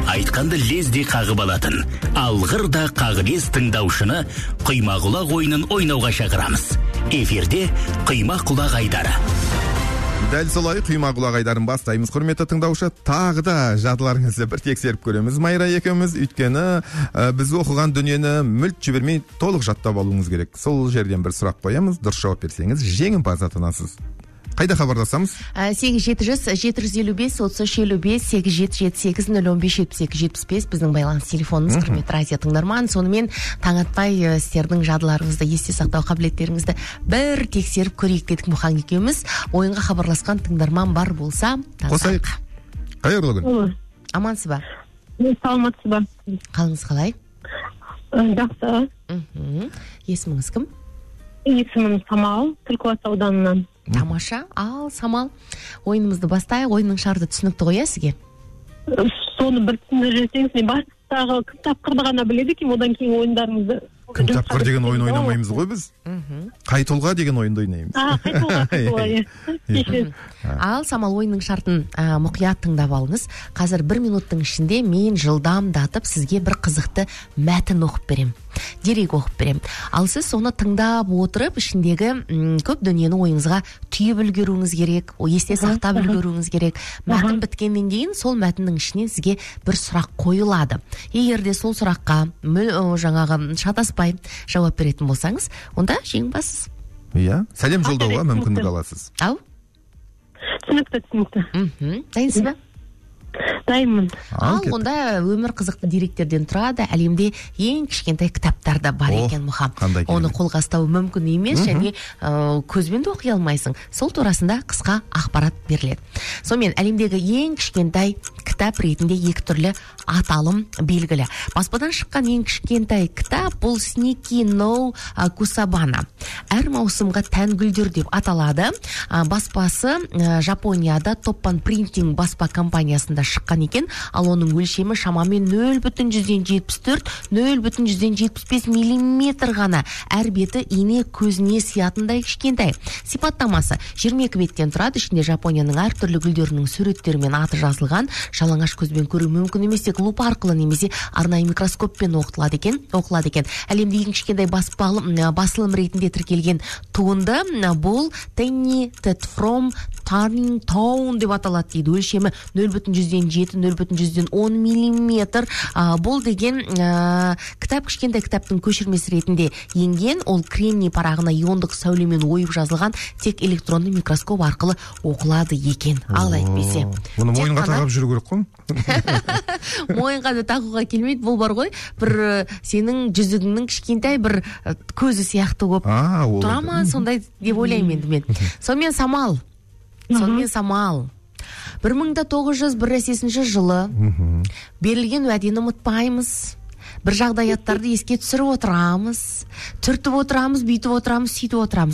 айтқанды лезде қағып алатын, алғыр да қағылез тыңдаушыны құймақ-құлақ ойынын ойнауға шақырамыз. Эфирде құймақ-құлақ айдары. Дәл солай құймақ-құлақ айдарын бастаймыз. Құрметті тыңдаушы, тағы да жадыларыңызды бір тексеріп көреміз. Майра екеуміз, өйткені біз оқыған дүниені мүлт жібермей толық жаттап алуыңыз керек. Сол жерден бір сұрақ қоямыз, дұрыс жауап берсеңіз жеңімпаз атанасыз. Қайда хабарласамыз? 8-700-735-87-78-015-72-75 біздің байланыс телефонымыз, құрметті радио тыңдарман. Сонымен таң атпай сіздердің жадыларыңызды, есте сақтау қабілеттеріңізді бір тексеріп көрейік дедік Мұхан екеуміз. Ойынға хабарласқан тыңдарман бар болса, қосайық. Қайырлы күн. Амансыз ба? Саламатсыз ба? Қалыңыз қалай? Жақсы. Есіміңіз кім? Есімім Самал, Түлкібас ауданынан. Тамаша. Ал, Самал, ойынымызды бастайық. Ойынның шарты түсінікті ғой, сізге? Соны бір түсіндіріп жіберсеңіз, мен бастағы кім тапқырды ғана біледі екенмін, одан кейін ойындарыңызды. Кім тапқыр деген ойын ойнамаймыз ғой біз. Қай тұлға деген ойынды ойнаймыз. Қай тұлға. Ал, Самал, ойынның шартын мұқият тыңдап алыңыз. Қазір 1 минуттың ішінде мен жылдамдатып сізге бір қызықты мәтін оқып берем. Дерек оқып берем. Ал сіз соны тыңдап отырып, ішіндегі көп дүниені ойыңызға түйіп үлгеруіңіз керек, есте сақтап үлгеруіңіз керек. Мәтін біткеннен кейін сол мәтіннің ішінен сізге бір сұрақ қойылады. Егер де сол сұраққа жаңағы шатаспай жауап беретін болсаңыз, онда жеңімпазсыз. Иә, сәлем жолдауға мүмкіндік аласыз. Ау? Түсінікті. Дайынсыз ба? Дайынмын. Ал, онда өмір қызықты деректерден тұрады. Әлемде ең кішкентай кітаптар да бар екен, Мұхам. Оны қолға ұстау мүмкін емес, және көзбен де оқи алмайсың. Сол турасында қысқа ақпарат беріледі. Сонымен әлемдегі ең кішкентай кітап ретінде екі түрлі аталым белгілі. Баспадан шыққан ең кішкентай кітап бұл Сники No Kusabana. Әр маусымға тән гүлдер деп аталады. Баспасы Жапонияда Топпан принтинг баспа компаниясында шыққан екен, ал оның өлшемі шамамен 0,74-0,75 миллиметр ғана. Әр беті ине көзіне сиятындай кішкентай. Сипаттамасы 22 беттен тұрады. Ішінде Жапонияның әртүрлі гүлдерінің суреттері мен аты жазылған. Жалаңаш көзбен көру мүмкін емес, тек лупа арқылы немесе арнайы микроскоппен оқылады екен. Әлемде ең кішкентай басылым ретінде тіркелген туынды бұл Tiny Ted from Turning Town деп аталады дейді. Өлшемі 0,7-0,10 миллиметр. Бұл деген кітап кішкентай кітаптың көшірмесі ретінде енген. Ол кремний парағына иондық сәулемен ойып жазылған, тек электронды микроскоп арқылы оқылады екен. Ал әйтпесе. Оны мойынға тағып жүру керек қой? Мойынға да тағуға келмейді. Бұл бар ғой, бір сенің жүзігіңнің кішкентай бір көзі сияқты көп тұра ма, сондай деп ойлаймын енді мен. Сонымен Самал 1901 жылы берілген уәдені ұмытпаймыз. Бір жағдаяттарды еске түсіріп отырамыз. Түртіп отырамыз, бүйтіп отырамыз, сөйтіп отырамыз.